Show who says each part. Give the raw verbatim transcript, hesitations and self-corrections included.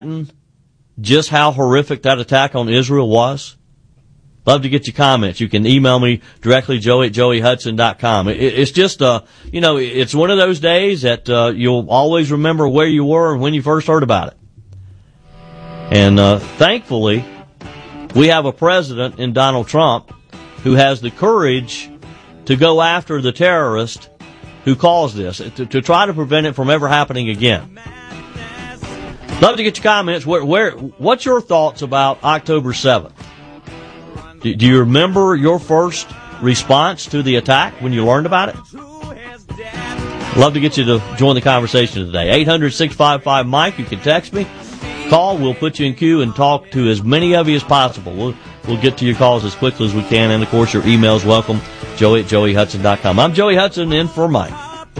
Speaker 1: just how horrific that attack on Israel was? Love to get your comments. You can email me directly, Joey at joey hudson dot com. It, it's just, uh, you know, it's one of those days that uh, you'll always remember where you were and when you first heard about it. And uh, thankfully, we have a president in Donald Trump who has the courage to go after the terrorist who caused this, to, to try to prevent it from ever happening again. Love to get your comments. Where, where, what's your thoughts about October seventh? Do, do you remember your first response to the attack when you learned about it? Love to get you to join the conversation today. eight hundred, six five five, Mike. You can text me. Call. We'll put you in queue and talk to as many of you as possible. We'll, we'll get to your calls as quickly as we can. And, of course, your email's welcome. Joey at joey hudson dot com. I'm Joey Hudson in for Mike.